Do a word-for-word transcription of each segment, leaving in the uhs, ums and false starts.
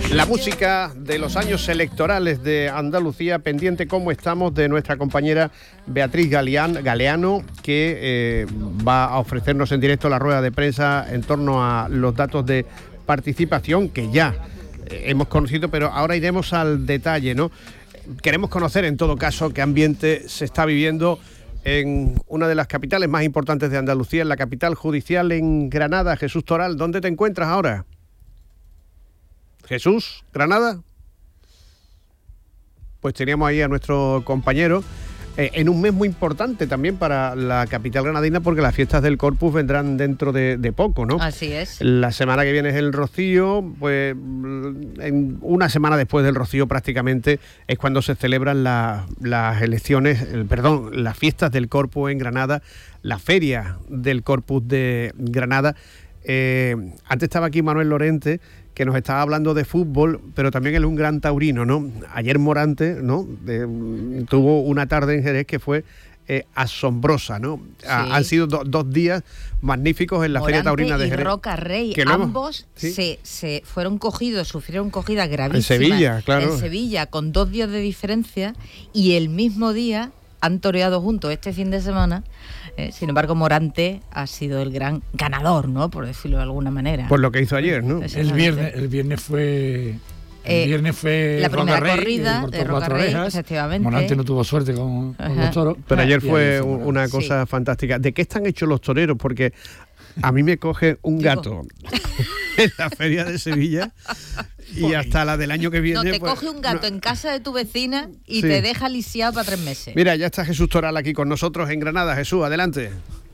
La música de los años electorales de Andalucía, pendiente como estamos de nuestra compañera Beatriz Galeán, Galeano, que eh, va a ofrecernos en directo la rueda de prensa en torno a los datos de participación que ya eh, hemos conocido, pero ahora iremos al detalle, ¿no? Queremos conocer en todo caso qué ambiente se está viviendo en una de las capitales más importantes de Andalucía, en la capital judicial, en Granada. Jesús Toral, ¿dónde te encuentras ahora? Jesús, ¿Granada? Pues teníamos ahí a nuestro compañero eh, en un mes muy importante también para la capital granadina, porque las fiestas del Corpus vendrán dentro de, de poco, ¿no? Así es. La semana que viene es el Rocío, pues en una semana después del Rocío prácticamente es cuando se celebran la, las elecciones, el, perdón, las fiestas del Corpus en Granada, la feria del Corpus de Granada. Eh, antes estaba aquí Manuel Lorente, que nos estaba hablando de fútbol, pero también él es un gran taurino, ¿no? Ayer Morante, ¿no? De, tuvo una tarde en Jerez que fue eh, asombrosa, ¿no? Sí. Ha, han sido do, dos días magníficos en la Morante Feria Taurina de y Jerez. Roca Rey, que luego, ambos ¿sí? se, se fueron cogidos, sufrieron cogidas gravísimas. En Sevilla, claro. En Sevilla, con dos días de diferencia, y el mismo día han toreado juntos este fin de semana. Eh, sin embargo, Morante ha sido el gran ganador, ¿no? Por decirlo de alguna manera. Por lo que hizo ayer, ¿no? El viernes, el viernes fue... El eh, viernes fue la primera Rey, corrida de Roca Rey, efectivamente. Morante no tuvo suerte con, con los toros. Pero ayer fue una cosa sí. fantástica. ¿De qué están hechos los toreros? Porque a mí me coge un gato en la feria de Sevilla y hasta la del año que viene. No, te pues, coge un gato no. en casa de tu vecina y sí. te deja lisiado para tres meses. Mira, ya está Jesús Toral aquí con nosotros en Granada. Jesús, adelante.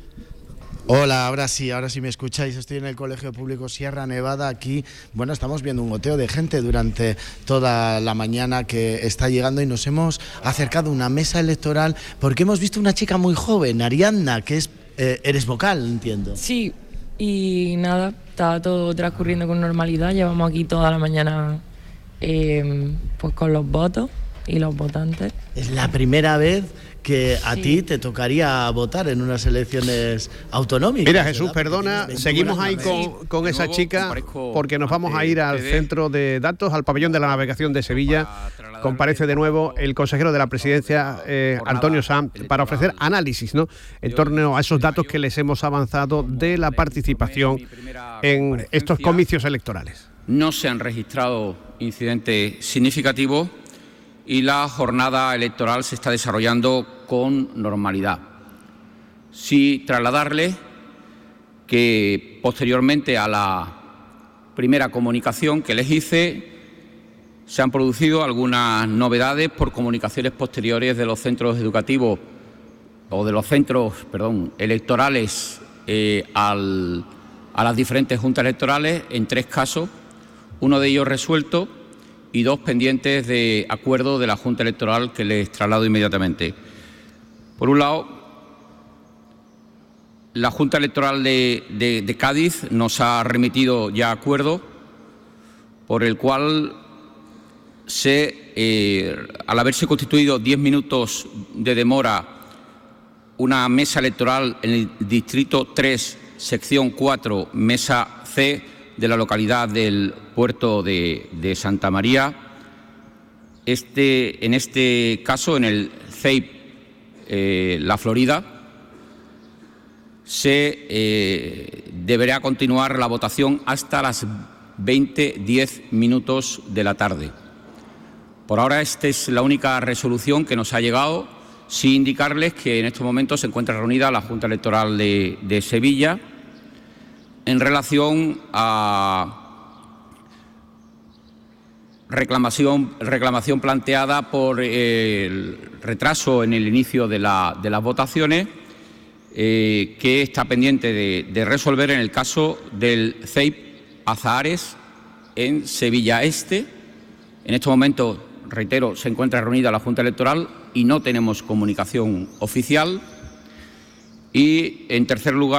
Hola, ahora sí, ahora sí me escucháis. Estoy en el Colegio Público Sierra Nevada. Aquí, bueno, estamos viendo un goteo de gente durante toda la mañana que está llegando y nos hemos acercado a una mesa electoral porque hemos visto una chica muy joven, Ariadna, que es eh, eres vocal, entiendo. Sí, y nada, está todo transcurriendo con normalidad. Llevamos aquí toda la mañana eh, pues con los votos y los votantes. Es la primera vez que a sí. ti te tocaría votar en unas elecciones autonómicas. Mira, Jesús, perdona, seguimos ahí con, con esa chica porque nos vamos a ir al centro de datos, al pabellón de la navegación de Sevilla. Comparece de nuevo el consejero de la presidencia, eh, Antonio Sanz, para ofrecer análisis, ¿no?, en torno a esos datos que les hemos avanzado de la participación en estos comicios electorales. No se han registrado incidentes significativos y la jornada electoral se está desarrollando con normalidad. Sí trasladarles que posteriormente a la primera comunicación que les hice se han producido algunas novedades por comunicaciones posteriores de los centros educativos o de los centros, perdón, electorales eh, al, a las diferentes juntas electorales en tres casos, uno de ellos resuelto y dos pendientes de acuerdo de la Junta Electoral que les traslado inmediatamente. Por un lado, la Junta Electoral de, de, de Cádiz nos ha remitido ya acuerdo por el cual, se, eh, al haberse constituido diez minutos de demora una mesa electoral en el Distrito tres, sección cuatro, mesa C, de la localidad del puerto de, de Santa María. Este, en este caso, en el C E I P eh, La Florida, se eh, deberá continuar la votación hasta las veinte diez minutos de la tarde. Por ahora, esta es la única resolución que nos ha llegado, sin indicarles que en estos momentos se encuentra reunida la Junta Electoral de, de Sevilla en relación a reclamación, reclamación planteada por el retraso en el inicio de, la, de las votaciones, eh, que está pendiente de, de resolver en el caso del C E I P Azahares en Sevilla Este. En estos momentos, reitero, se encuentra reunida la Junta Electoral y no tenemos comunicación oficial. Y, en tercer lugar,